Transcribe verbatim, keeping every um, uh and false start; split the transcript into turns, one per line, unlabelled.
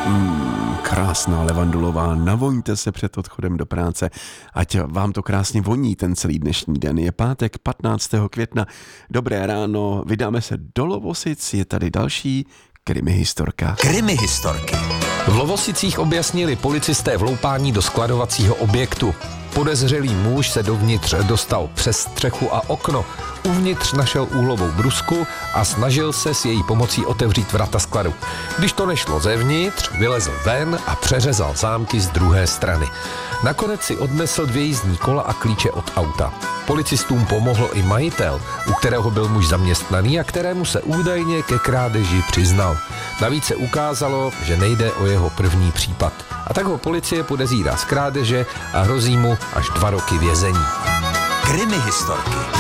Mm, krásná levandulová, navoňte se před odchodem do práce, ať vám to krásně voní ten celý dnešní den. Je pátek patnáctého května, dobré ráno, vydáme se do Lovosic, je tady další krimihistorka.
Krimihistorky. V Lovosicích objasnili policisté vloupání do skladovacího objektu. Podezřelý muž se dovnitř dostal přes střechu a okno. Uvnitř našel úhlovou brusku a snažil se s její pomocí otevřít vrata skladu. Když to nešlo zevnitř, vylezl ven a přeřezal zámky z druhé strany. Nakonec si odnesl dvě jízdní kola a klíče od auta. Policistům pomohl i majitel, u kterého byl muž zaměstnaný a kterému se údajně ke krádeži přiznal. Navíc se ukázalo, že nejde o jeho první případ. A tak ho policie podezírá z krádeže a hrozí mu až dva roky vězení. Krimihistorky.